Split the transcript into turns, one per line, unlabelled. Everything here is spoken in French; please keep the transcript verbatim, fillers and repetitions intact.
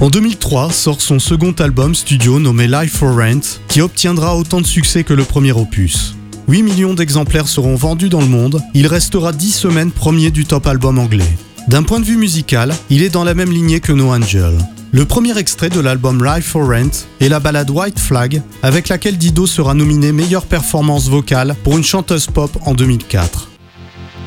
En deux mille trois sort son second album studio nommé Life for Rent, qui obtiendra autant de succès que le premier opus. huit millions d'exemplaires seront vendus dans le monde, il restera dix semaines premier du top album anglais. D'un point de vue musical, il est dans la même lignée que No Angel. Le premier extrait de l'album Life for Rent est la ballade White Flag, avec laquelle Dido sera nominé meilleure performance vocale pour une chanteuse pop en deux mille quatre.